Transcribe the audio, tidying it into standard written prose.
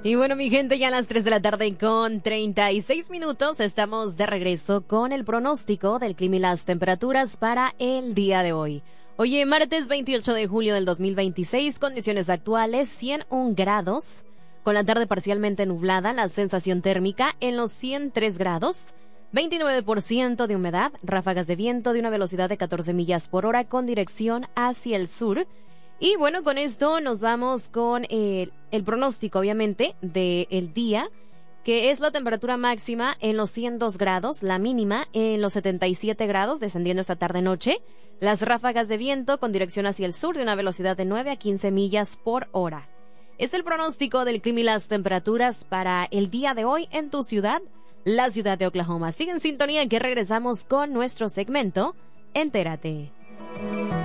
Y bueno, mi gente, ya a las 3 de la tarde con 36 minutos estamos de regreso con el pronóstico del clima y las temperaturas para el día de hoy. Hoy, martes 28 de julio del 2026, condiciones actuales 101 grados, con la tarde parcialmente nublada, la sensación térmica en los 103 grados, 29% de humedad, ráfagas de viento de una velocidad de 14 millas por hora con dirección hacia el sur. Y bueno, con esto nos vamos con el pronóstico, obviamente, del día, que es la temperatura máxima en los 102 grados, la mínima en los 77 grados, descendiendo esta tarde-noche. Las ráfagas de viento con dirección hacia el sur de una velocidad de 9 a 15 millas por hora. Es el pronóstico del clima y las temperaturas para el día de hoy en tu ciudad, la ciudad de Oklahoma. Sigue en sintonía que regresamos con nuestro segmento Entérate.